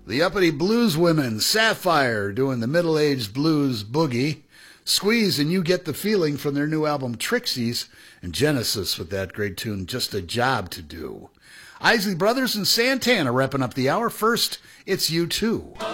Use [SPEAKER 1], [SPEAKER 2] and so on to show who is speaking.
[SPEAKER 1] The Uppity Blues Women, Sapphire, doing the middle-aged blues boogie. Squeeze and You Get the Feeling from their new album Trixies, and Genesis with that great tune, Just a Job to Do. Isley Brothers and Santana wrapping up the hour. First, it's U2.